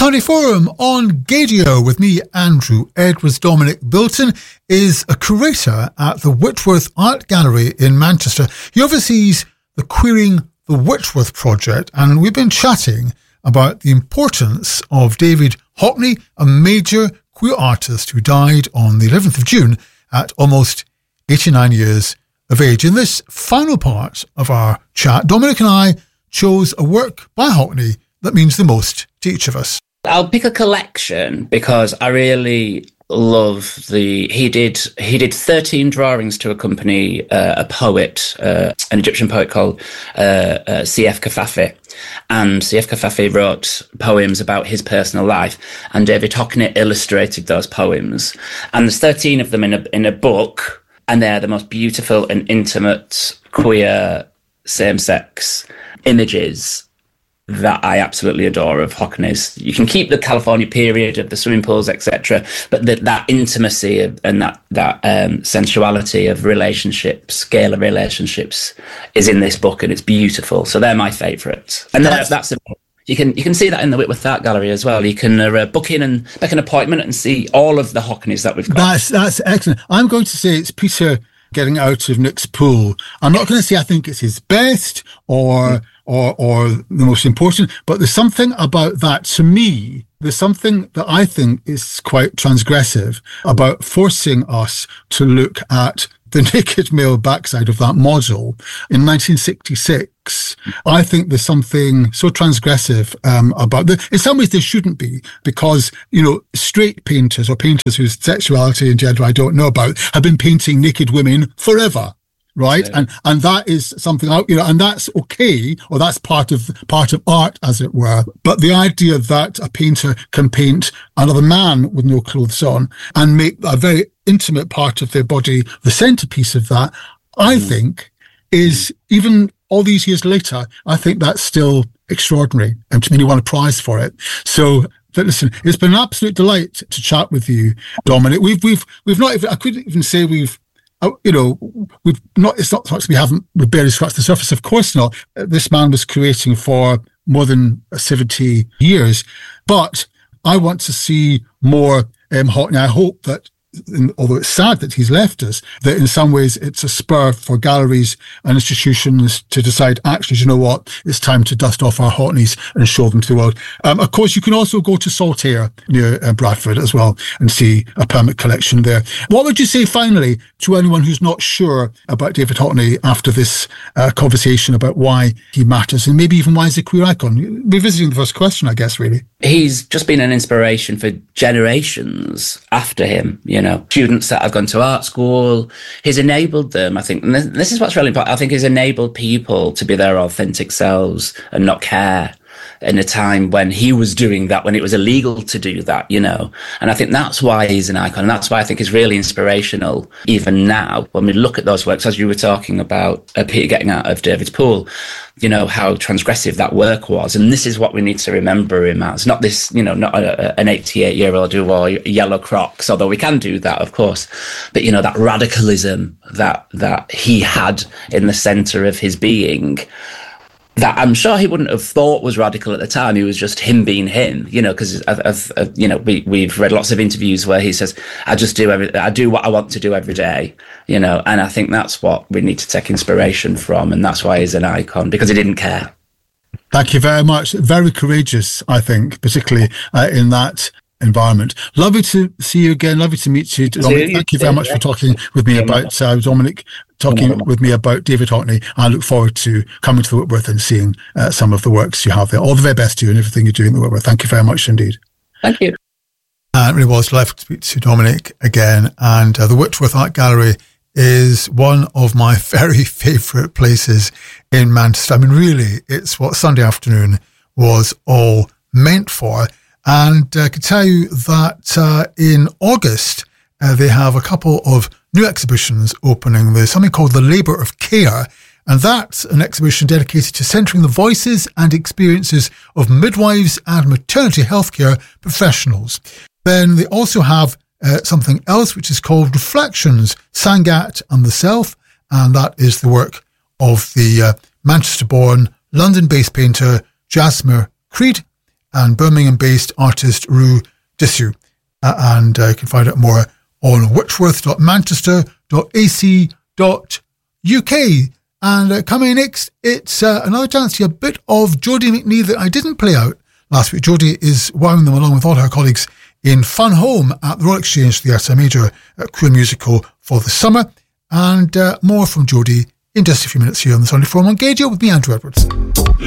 Sunday Forum on Gaydio with me, Andrew Edwards. Dominic Bilton is a curator at the Whitworth Art Gallery in Manchester. He oversees the Queering the Whitworth project, and we've been chatting about the importance of David Hockney, a major queer artist who died on the 11th of June at almost 89 years of age. In this final part of our chat, Dominic and I chose a work by Hockney that means the most to each of us. I'll pick a collection because I really love he did 13 drawings to accompany a poet, an Egyptian poet called C.F. Kafafi. And C.F. Kafafi wrote poems about his personal life, and David Hockney illustrated those poems. And there's 13 of them in a book, and they're the most beautiful and intimate queer same-sex images that I absolutely adore of Hockney's. You can keep the California period of the swimming pools, etc., but that intimacy and that sensuality of relationships, scale of relationships, is in this book, and it's beautiful. So they're my favourites, and that's you can see that in the Whitworth Art Gallery as well. You can book in and make an appointment and see all of the Hockneys that we've got. That's excellent. I'm going to say it's Peter getting out of Nick's pool. I'm not going to say I think it's his best or the most important, but there's something about that, to me, there's something that I think is quite transgressive about forcing us to look at the naked male backside of that model in 1966. I think there's something so transgressive about that. In some ways, there shouldn't be, because, straight painters or painters whose sexuality and gender I don't know about have been painting naked women forever. Right. Yeah. And that is something, and that's okay, or that's part of art, as it were. But the idea that a painter can paint another man with no clothes on and make a very intimate part of their body the centerpiece of that, I think is, even all these years later, I think that's still extraordinary, and to me, you want a prize for it. So, but listen, it's been an absolute delight to chat with you, Dominic. We've not even, I couldn't even say we've not, it's not such we've barely scratched the surface. Of course not. This man was creating for more than 70 years, but I want to see more Hockney. I hope that, although it's sad that he's left us, that in some ways it's a spur for galleries and institutions to decide, actually, you know what, it's time to dust off our Hockneys and show them to the world. Of course, you can also go to Saltaire near Bradford as well and see a permanent collection there. What would you say finally to anyone who's not sure about David Hockney after this conversation about why he matters and maybe even why he's a queer icon? Revisiting the first question, I guess, really. He's just been an inspiration for generations after him, students that have gone to art school. He's enabled them, I think, and this is what's really important. I think he's enabled people to be their authentic selves and not care in a time when he was doing that, when it was illegal to do that, And I think that's why he's an icon. And that's why I think he's really inspirational even now. When we look at those works, as you were talking about Peter getting out of David's pool, how transgressive that work was. And this is what we need to remember him as. Not this, not an 88-year-old who wore yellow Crocs, although we can do that, of course. But, that radicalism that he had in the centre of his being, that I'm sure he wouldn't have thought was radical at the time. He was just him being him, because we've read lots of interviews where he says, I do what I want to do every day, and I think that's what we need to take inspiration from. And that's why he's an icon, because he didn't care. Thank you very much. Very courageous, I think, particularly in that environment. Lovely to see you again. Lovely to meet you, Dominic. Thank you very much for talking with me about Dominic, talking with me about David Hockney. I look forward to coming to the Whitworth and seeing some of the works you have there. All the very best to you and everything you're doing at the Whitworth. Thank you very much indeed. Thank you. It really was delightful to speak to Dominic again. And the Whitworth Art Gallery is one of my very favourite places in Manchester. I mean, really, it's what Sunday afternoon was all meant for. And I can tell you that in August, they have a couple of new exhibitions opening. There's something called The Labour of Care, and that's an exhibition dedicated to centering the voices and experiences of midwives and maternity healthcare professionals. Then they also have something else which is called Reflections, Sangat and the Self, and that is the work of the Manchester-born, London-based painter Jasmer Creed. and Birmingham-based artist Rue Dissu. And you can find out more on whitworth.manchester.ac.uk. And coming next, it's another chance to see a bit of Jodie McNee that I didn't play out last week. Jodie is wowing them along with all her colleagues in Fun Home at the Royal Exchange Theatre, a major queer musical for the summer. And more from Jodie in just a few minutes here on the Sunday Forum on Gaydio with me, Andrew Edwards.